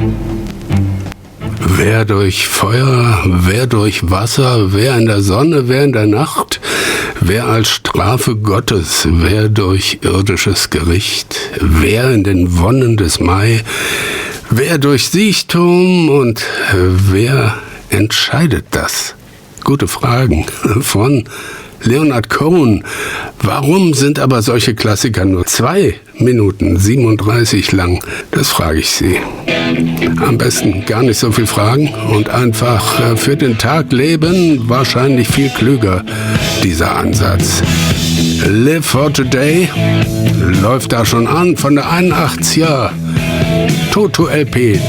Wer durch Feuer, wer durch Wasser, wer in der Sonne, wer in der Nacht, wer als Strafe Gottes, wer durch irdisches Gericht, wer in den Wonnen des Mai, wer durch Siechtum und wer entscheidet das? Gute Fragen von Leonard Cohen. Warum sind aber solche Klassiker nur 2 Minuten 37 lang? Das frage ich Sie. Am besten gar nicht so viel fragen und einfach für den Tag leben. Wahrscheinlich viel klüger, dieser Ansatz. Live for Today läuft da schon an von der 81er Toto LP.